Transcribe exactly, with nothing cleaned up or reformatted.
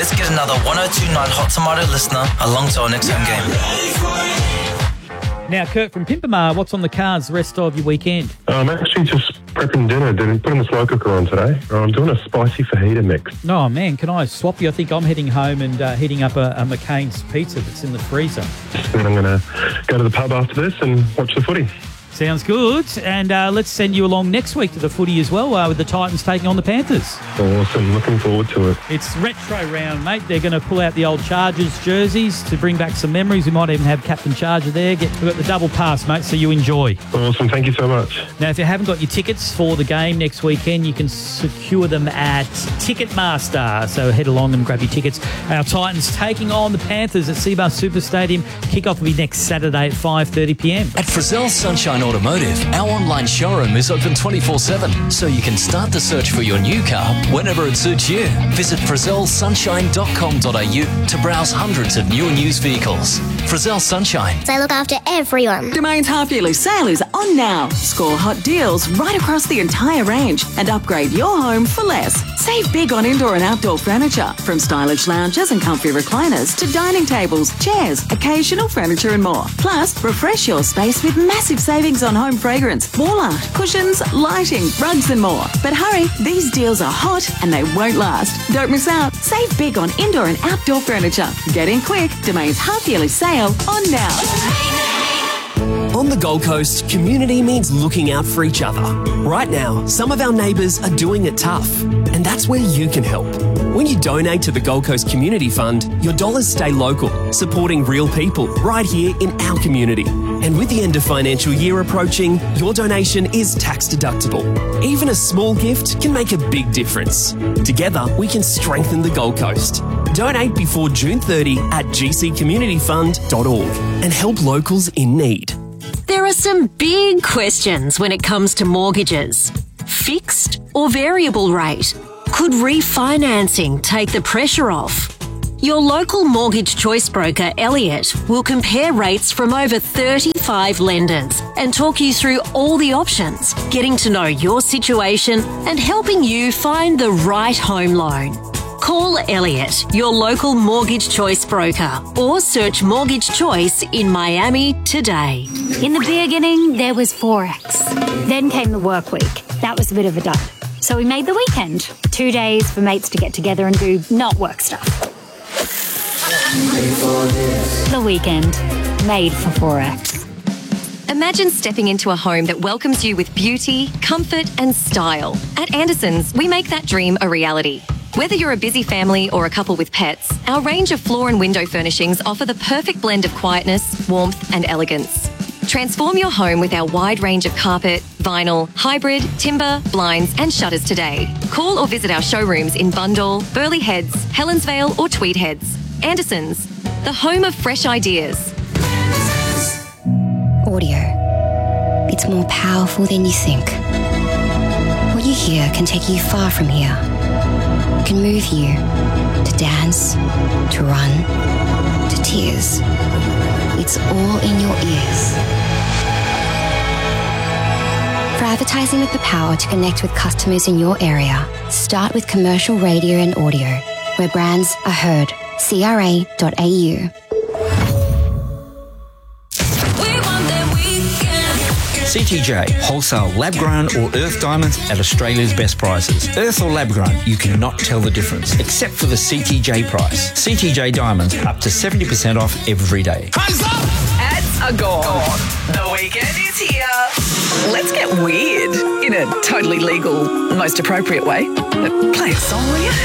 Let's get another one oh two point nine Hot Tomato listener along to our next home game. Now, Kurt from Pimpamar, what's on the cards the rest of your weekend? I'm actually just prepping dinner. Didn't put in the slow cooker on today. I'm doing a spicy fajita mix. Oh, man, can I swap you? I think I'm heading home and uh, heating up a, a McCain's pizza that's in the freezer. Then I'm going to go to the pub after this and watch the footy. Sounds good. And uh, let's send you along next week to the footy as well uh, with the Titans taking on the Panthers. Awesome. Looking forward to it. It's retro round, mate. They're going to pull out the old Chargers jerseys to bring back some memories. We might even have Captain Charger there. Get, we've got the double pass, mate, so you enjoy. Awesome. Thank you so much. Now, if you haven't got your tickets for the game next weekend, you can secure them at Ticketmaster. So head along and grab your tickets. Our Titans taking on the Panthers at Seabar Super Stadium. Kickoff will be next Saturday at five thirty p m. At Frizzell Sunshine Automotive, our online showroom is open twenty-four seven, so you can start the search for your new car whenever it suits you. Visit frizzell sunshine dot com dot a u to browse hundreds of new and used vehicles. Frizzell Sunshine. They look after everyone. Domain's half-yearly sale is on now. Score hot deals right across the entire range and upgrade your home for less. Save big on indoor and outdoor furniture, from stylish lounges and comfy recliners to dining tables, chairs, occasional furniture and more. Plus, refresh your space with massive savings on home fragrance, wall art, cushions, lighting, rugs and more. But hurry, these deals are hot and they won't last. Don't miss out. Save big on indoor and outdoor furniture. Get in quick. Domain's half-yearly sale on now. On the Gold Coast, community means looking out for each other. Right now, some of our neighbours are doing it tough, and that's where you can help. When you donate to the Gold Coast Community Fund, your dollars stay local, supporting real people right here in our community. And with the end of financial year approaching, your donation is tax deductible. Even a small gift can make a big difference. Together, we can strengthen the Gold Coast. Donate before June thirtieth at g c community fund dot org and help locals in need. There are some big questions when it comes to mortgages. Fixed or variable rate? Could refinancing take the pressure off? Your local mortgage choice broker, Elliott, will compare rates from over thirty-five lenders and talk you through all the options, getting to know your situation and helping you find the right home loan. Call Elliott, your local mortgage choice broker, or search Mortgage Choice in Miami today. In the beginning, there was Forex. Then came the work week. That was a bit of a dud. So we made the weekend. Two days for mates to get together and do not work stuff. The weekend, made for Forex. Imagine stepping into a home that welcomes you with beauty, comfort and style. At Anderson's, we make that dream a reality. Whether you're a busy family or a couple with pets, our range of floor and window furnishings offer the perfect blend of quietness, warmth and elegance. Transform your home with our wide range of carpet, vinyl, hybrid, timber, blinds and shutters today. Call or visit our showrooms in Bundall, Burleigh Heads, Helensvale or Tweed Heads. Anderson's, the home of fresh ideas. Audio. It's more powerful than you think. What you hear can take you far from here. It can move you to dance, to run, to tears. It's all in your ears. For advertising with the power to connect with customers in your area, start with commercial radio and audio, where brands are heard. C R A dot A U. C T J, wholesale lab-grown or earth diamonds at Australia's best prices. Earth or lab-grown, you cannot tell the difference, except for the C T J price. C T J diamonds, up to seventy percent off every day. Hands up! Ads are gone. The weekend is here. Let's get weird in a totally legal, most appropriate way. Play a song, will you?